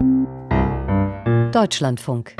Deutschlandfunk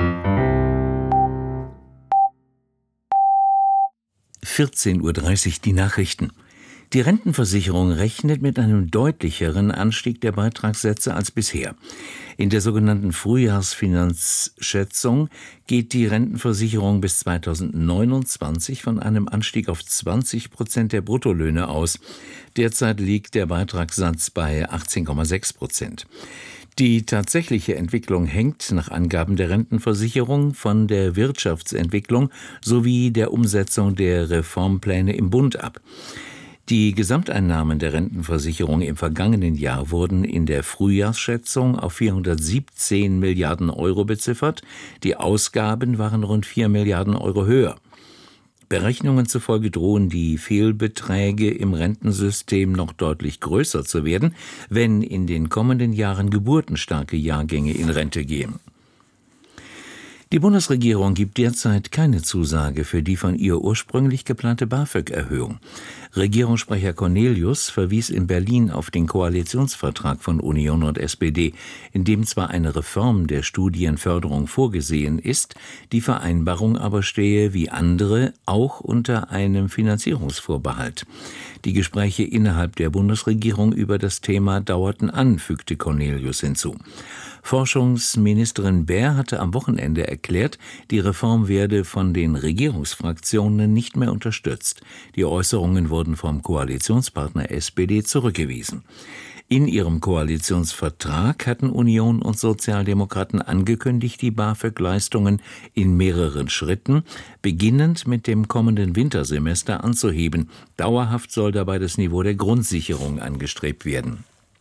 14:30 Uhr die Nachrichten. Die Rentenversicherung rechnet mit einem deutlicheren Anstieg der Beitragssätze als bisher. In der sogenannten Frühjahrsfinanzschätzung geht die Rentenversicherung bis 2029 von einem Anstieg auf 20% der Bruttolöhne aus. Derzeit liegt der Beitragssatz bei 18,6%. Die tatsächliche Entwicklung hängt nach Angaben der Rentenversicherung von der Wirtschaftsentwicklung sowie der Umsetzung der Reformpläne im Bund ab. Die Gesamteinnahmen der Rentenversicherung im vergangenen Jahr wurden in der Frühjahrsschätzung auf 417 Milliarden Euro beziffert. Die Ausgaben waren rund 4 Milliarden Euro höher. Berechnungen zufolge drohen die Fehlbeträge im Rentensystem noch deutlich größer zu werden, wenn in den kommenden Jahren geburtenstarke Jahrgänge in Rente gehen. Die Bundesregierung gibt derzeit keine Zusage für die von ihr ursprünglich geplante BAföG-Erhöhung. Regierungssprecher Cornelius verwies in Berlin auf den Koalitionsvertrag von Union und SPD, in dem zwar eine Reform der Studienförderung vorgesehen ist, die Vereinbarung aber stehe wie andere auch unter einem Finanzierungsvorbehalt. Die Gespräche innerhalb der Bundesregierung über das Thema dauerten an, fügte Cornelius hinzu. Forschungsministerin Baer hatte am Wochenende erklärt, die Reform werde von den Regierungsfraktionen nicht mehr unterstützt. Die Äußerungen wurden vom Koalitionspartner SPD zurückgewiesen. In ihrem Koalitionsvertrag hatten Union und Sozialdemokraten angekündigt, die BAföG-Leistungen in mehreren Schritten, beginnend mit dem kommenden Wintersemester, anzuheben. Dauerhaft soll dabei das Niveau der Grundsicherung angestrebt werden.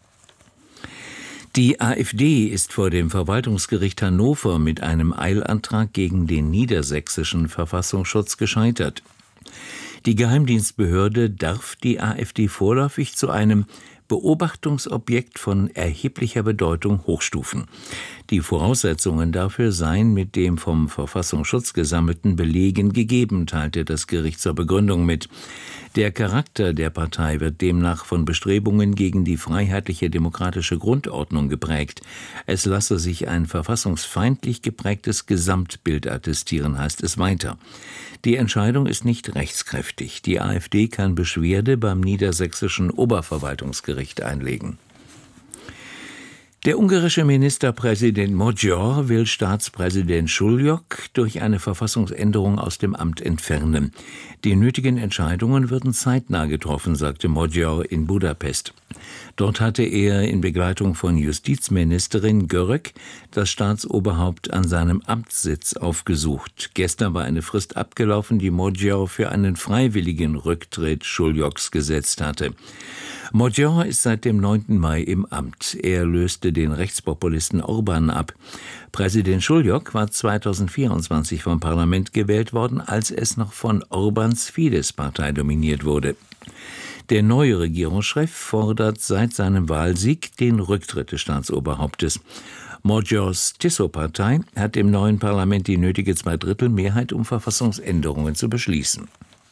Die AfD ist vor dem Verwaltungsgericht Hannover mit einem Eilantrag gegen den niedersächsischen Verfassungsschutz gescheitert. Die Geheimdienstbehörde darf die AfD vorläufig zu einem Beobachtungsobjekt von erheblicher Bedeutung hochstufen. Die Voraussetzungen dafür seien mit dem vom Verfassungsschutz gesammelten Belegen gegeben, teilte das Gericht zur Begründung mit. Der Charakter der Partei wird demnach von Bestrebungen gegen die freiheitliche demokratische Grundordnung geprägt. Es lasse sich ein verfassungsfeindlich geprägtes Gesamtbild attestieren, heißt es weiter. Die Entscheidung ist nicht rechtskräftig. Die AfD kann Beschwerde beim niedersächsischen Oberverwaltungsgericht einlegen. Der ungarische Ministerpräsident Magyar will Staatspräsident Schullyok durch eine Verfassungsänderung aus dem Amt entfernen. Die nötigen Entscheidungen würden zeitnah getroffen, sagte Magyar in Budapest. Dort hatte er in Begleitung von Justizministerin Görög das Staatsoberhaupt an seinem Amtssitz aufgesucht. Gestern war eine Frist abgelaufen, die Magyar für einen freiwilligen Rücktritt Schulyoks gesetzt hatte. Magyar ist seit dem 9. Mai im Amt. Er löste den Rechtspopulisten Orbán ab. Präsident Schullyok war 2024 vom Parlament gewählt worden, als es noch von Orbáns Fidesz-Partei dominiert wurde. Der neue Regierungschef fordert seit seinem Wahlsieg den Rücktritt des Staatsoberhauptes. Magyars Tiszó-Partei hat im neuen Parlament die nötige Zweidrittelmehrheit, um Verfassungsänderungen zu beschließen.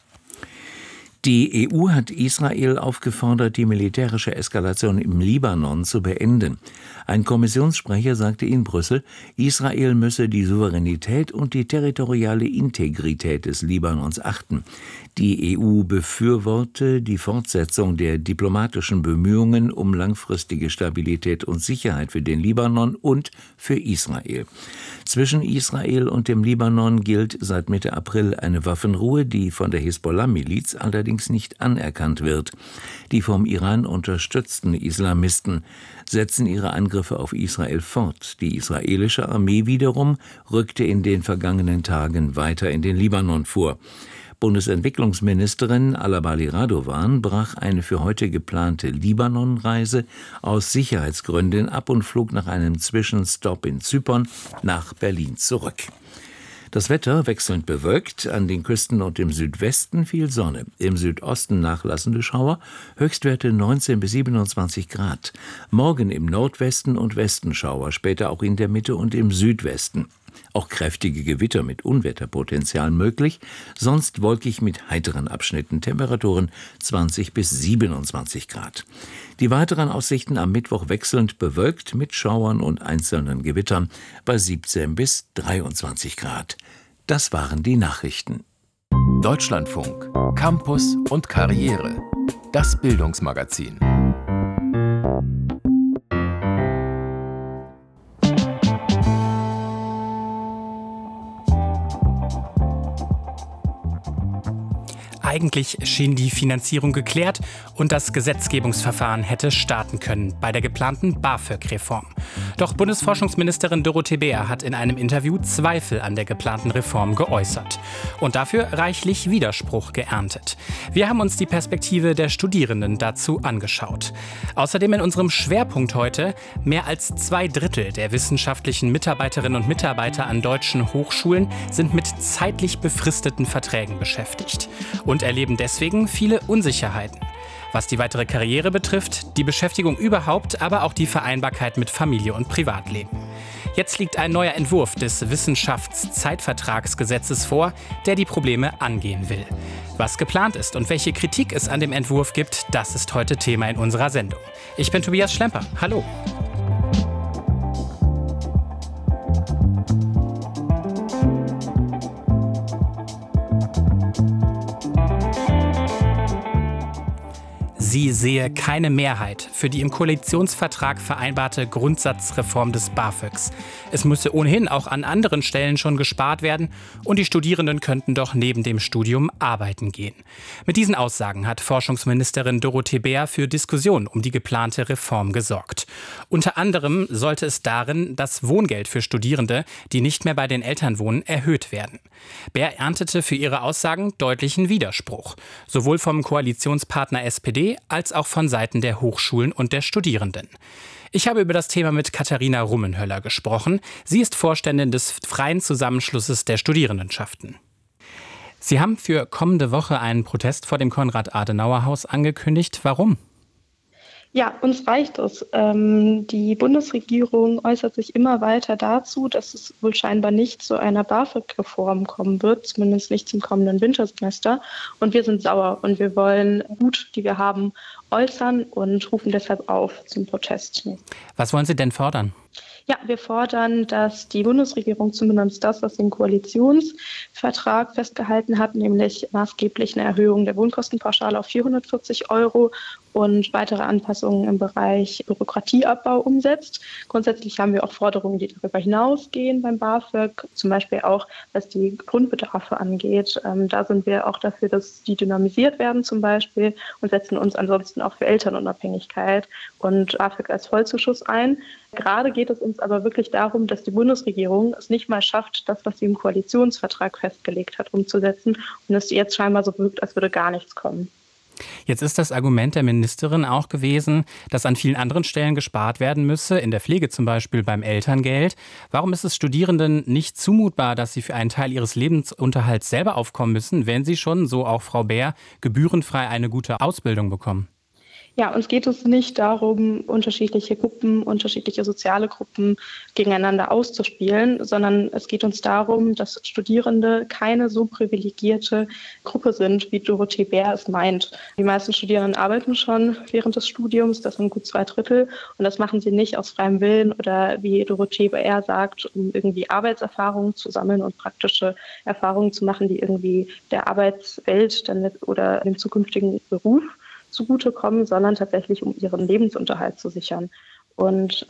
Die EU hat Israel aufgefordert, die militärische Eskalation im Libanon zu beenden. Ein Kommissionssprecher sagte in Brüssel, Israel müsse die Souveränität und die territoriale Integrität des Libanons achten. Die EU befürworte die Fortsetzung der diplomatischen Bemühungen um langfristige Stabilität und Sicherheit für den Libanon und für Israel. Zwischen Israel und dem Libanon gilt seit Mitte April eine Waffenruhe, die von der Hisbollah-Miliz allerdings nicht anerkannt wird. Die vom Iran unterstützten Islamisten setzen ihre Angriffe auf Israel fort. Die israelische Armee wiederum rückte in den vergangenen Tagen weiter in den Libanon vor. Bundesentwicklungsministerin Alabali Radovan brach eine für heute geplante Libanon-Reise aus Sicherheitsgründen ab und flog nach einem Zwischenstopp in Zypern nach Berlin zurück. Das Wetter wechselnd bewölkt, an den Küsten und im Südwesten viel Sonne, im Südosten nachlassende Schauer, Höchstwerte 19 bis 27 Grad. Morgen im Nordwesten und Westen Schauer, später auch in der Mitte und im Südwesten. Auch kräftige Gewitter mit Unwetterpotenzial möglich, sonst wolkig mit heiteren Abschnitten, Temperaturen 20 bis 27 Grad. Die weiteren Aussichten am Mittwoch wechselnd bewölkt mit Schauern und einzelnen Gewittern bei 17 bis 23 Grad. Das waren die Nachrichten. Deutschlandfunk, Campus und Karriere. Das Bildungsmagazin. Eigentlich schien die Finanzierung geklärt und das Gesetzgebungsverfahren hätte starten können bei der geplanten BAföG-Reform. Doch Bundesforschungsministerin Dorothee Bär hat in einem Interview Zweifel an der geplanten Reform geäußert und dafür reichlich Widerspruch geerntet. Wir haben uns die Perspektive der Studierenden dazu angeschaut. Außerdem in unserem Schwerpunkt heute: mehr als 2/3 der wissenschaftlichen Mitarbeiterinnen und Mitarbeiter an deutschen Hochschulen sind mit zeitlich befristeten Verträgen beschäftigt und erleben deswegen viele Unsicherheiten. Was die weitere Karriere betrifft, die Beschäftigung überhaupt, aber auch die Vereinbarkeit mit Familie und Privatleben. Jetzt liegt ein neuer Entwurf des Wissenschaftszeitvertragsgesetzes vor, der die Probleme angehen will. Was geplant ist und welche Kritik es an dem Entwurf gibt, das ist heute Thema in unserer Sendung. Ich bin Tobias Schlemper. Hallo. Sie sehe keine Mehrheit für die im Koalitionsvertrag vereinbarte Grundsatzreform des BAföGs. Es müsse ohnehin auch an anderen Stellen schon gespart werden und die Studierenden könnten doch neben dem Studium arbeiten gehen. Mit diesen Aussagen hat Forschungsministerin Dorothee Bär für Diskussionen um die geplante Reform gesorgt. Unter anderem sollte es darin das Wohngeld für Studierende, die nicht mehr bei den Eltern wohnen, erhöht werden. Bär erntete für ihre Aussagen deutlichen Widerspruch, sowohl vom Koalitionspartner SPD als auch von Seiten der Hochschulen und der Studierenden. Ich habe über das Thema mit Katharina Rummenhöller gesprochen. Sie ist Vorständin des Freien Zusammenschlusses der Studierendenschaften. Sie haben für kommende Woche einen Protest vor dem Konrad-Adenauer-Haus angekündigt. Warum? Ja, uns reicht es. Die Bundesregierung äußert sich immer weiter dazu, dass es wohl scheinbar nicht zu einer BAföG-Reform kommen wird, zumindest nicht zum kommenden Wintersemester. Und wir sind sauer und wir wollen Wut, die wir haben, äußern und rufen deshalb auf zum Protest. Was wollen Sie denn fordern? Ja, wir fordern, dass die Bundesregierung zumindest das, was im Koalitionsvertrag festgehalten hat, nämlich maßgeblich eine Erhöhung der Wohnkostenpauschale auf 440 € und weitere Anpassungen im Bereich Bürokratieabbau umsetzt. Grundsätzlich haben wir auch Forderungen, die darüber hinausgehen beim BAföG, zum Beispiel auch, was die Grundbedarfe angeht. Da sind wir auch dafür, dass die dynamisiert werden zum Beispiel und setzen uns ansonsten auch für Elternunabhängigkeit und BAföG als Vollzuschuss ein. Gerade geht es uns aber wirklich darum, dass die Bundesregierung es nicht mal schafft, das, was sie im Koalitionsvertrag festgelegt hat, umzusetzen und es jetzt scheinbar so wirkt, als würde gar nichts kommen. Jetzt ist das Argument der Ministerin auch gewesen, dass an vielen anderen Stellen gespart werden müsse, in der Pflege zum Beispiel beim Elterngeld. Warum ist es Studierenden nicht zumutbar, dass sie für einen Teil ihres Lebensunterhalts selber aufkommen müssen, wenn sie schon, so auch Frau Bär, gebührenfrei eine gute Ausbildung bekommen? Ja, uns geht es nicht darum, unterschiedliche Gruppen, unterschiedliche soziale Gruppen gegeneinander auszuspielen, sondern es geht uns darum, dass Studierende keine so privilegierte Gruppe sind, wie Dorothee Bär es meint. Die meisten Studierenden arbeiten schon während des Studiums, das sind gut 2/3, und das machen sie nicht aus freiem Willen oder, wie Dorothee Bär sagt, um irgendwie Arbeitserfahrungen zu sammeln und praktische Erfahrungen zu machen, die irgendwie der Arbeitswelt dann oder dem zukünftigen Beruf zugutekommen, sondern tatsächlich, um ihren Lebensunterhalt zu sichern. Und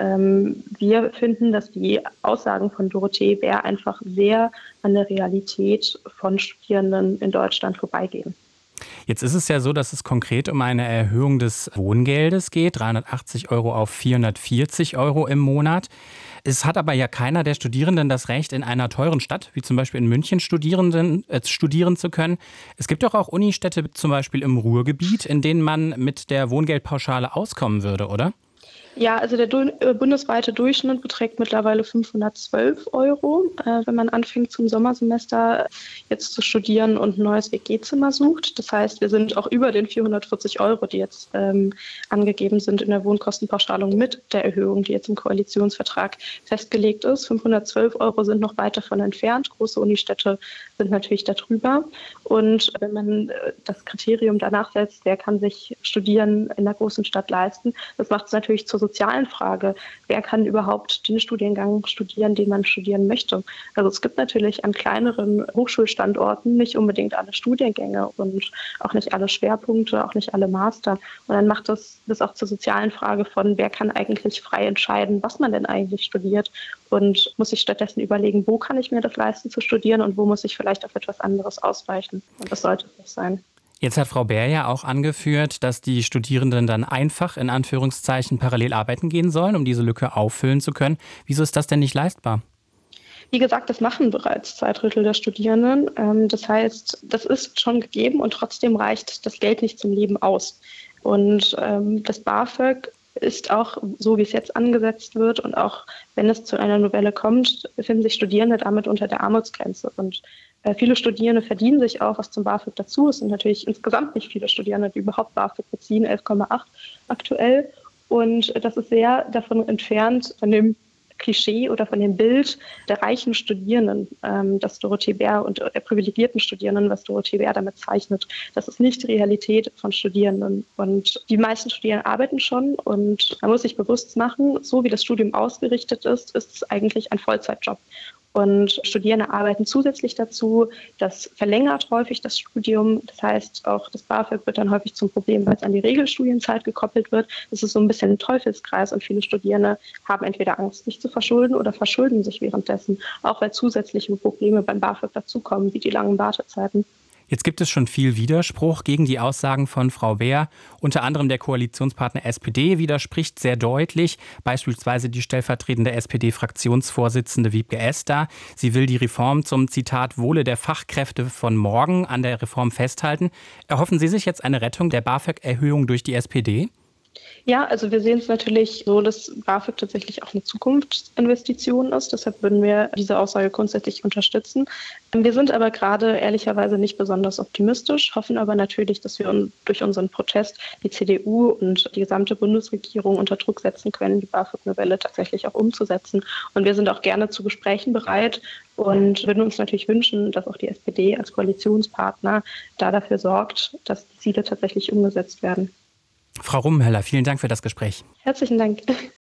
wir finden, dass die Aussagen von Dorothee Bär einfach sehr an der Realität von Studierenden in Deutschland vorbeigehen. Jetzt ist es ja so, dass es konkret um eine Erhöhung des Wohngeldes geht, 380 € auf 440 € im Monat. Es hat aber ja keiner der Studierenden das Recht, in einer teuren Stadt, wie zum Beispiel in München, studieren zu können. Es gibt doch auch Unistädte, zum Beispiel im Ruhrgebiet, in denen man mit der Wohngeldpauschale auskommen würde, oder? Ja, also der bundesweite Durchschnitt beträgt mittlerweile 512 €, wenn man anfängt zum Sommersemester jetzt zu studieren und ein neues WG-Zimmer sucht. Das heißt, wir sind auch über den 440 €, die jetzt angegeben sind in der Wohnkostenpauschalung mit der Erhöhung, die jetzt im Koalitionsvertrag festgelegt ist. 512 € sind noch weit davon entfernt. Große Unistädte sind natürlich darüber. Und wenn man das Kriterium danach setzt, wer kann sich Studieren in einer großen Stadt leisten, das macht es natürlich zur sozialen Frage. Wer kann überhaupt den Studiengang studieren, den man studieren möchte? Also es gibt natürlich an kleineren Hochschulstandorten nicht unbedingt alle Studiengänge und auch nicht alle Schwerpunkte, auch nicht alle Master. Und dann macht das auch zur sozialen Frage von, wer kann eigentlich frei entscheiden, was man denn eigentlich studiert und muss sich stattdessen überlegen, wo kann ich mir das leisten zu studieren und wo muss ich vielleicht auf etwas anderes ausweichen. Und das sollte es nicht sein. Jetzt hat Frau Bär ja auch angeführt, dass die Studierenden dann einfach in Anführungszeichen parallel arbeiten gehen sollen, um diese Lücke auffüllen zu können. Wieso ist das denn nicht leistbar? Wie gesagt, das machen bereits 2/3 der Studierenden. Das heißt, das ist schon gegeben und trotzdem reicht das Geld nicht zum Leben aus. Und das BAföG ist auch, so wie es jetzt angesetzt wird und auch wenn es zu einer Novelle kommt, befinden sich Studierende damit unter der Armutsgrenze. Und viele Studierende verdienen sich auch was zum BAföG dazu. Es sind natürlich insgesamt nicht viele Studierende, die überhaupt BAföG beziehen, 11,8 aktuell. Und das ist sehr davon entfernt, von dem Klischee oder von dem Bild der reichen Studierenden, das Dorothee Bär und der privilegierten Studierenden, was Dorothee Bär damit zeichnet. Das ist nicht die Realität von Studierenden. Und die meisten Studierenden arbeiten schon und man muss sich bewusst machen, so wie das Studium ausgerichtet ist, ist es eigentlich ein Vollzeitjob. Und Studierende arbeiten zusätzlich dazu. Das verlängert häufig das Studium. Das heißt, auch das BAföG wird dann häufig zum Problem, weil es an die Regelstudienzeit gekoppelt wird. Das ist so ein bisschen ein Teufelskreis und viele Studierende haben entweder Angst, sich zu verschulden oder verschulden sich währenddessen, auch weil zusätzliche Probleme beim BAföG dazukommen, wie die langen Wartezeiten. Jetzt gibt es schon viel Widerspruch gegen die Aussagen von Frau Bär. Unter anderem der Koalitionspartner SPD widerspricht sehr deutlich. Beispielsweise die stellvertretende SPD-Fraktionsvorsitzende Wiebke Esder. Sie will die Reform zum, Zitat, Wohle der Fachkräfte von morgen an der Reform festhalten. Erhoffen Sie sich jetzt eine Rettung der BAföG-Erhöhung durch die SPD? Ja, also wir sehen es natürlich so, dass BAföG tatsächlich auch eine Zukunftsinvestition ist. Deshalb würden wir diese Aussage grundsätzlich unterstützen. Wir sind aber gerade ehrlicherweise nicht besonders optimistisch, hoffen aber natürlich, dass wir durch unseren Protest die CDU und die gesamte Bundesregierung unter Druck setzen können, die BAföG-Novelle tatsächlich auch umzusetzen. Und wir sind auch gerne zu Gesprächen bereit und würden uns natürlich wünschen, dass auch die SPD als Koalitionspartner dafür sorgt, dass die Ziele tatsächlich umgesetzt werden. Frau Rummenhöller, vielen Dank für das Gespräch. Herzlichen Dank.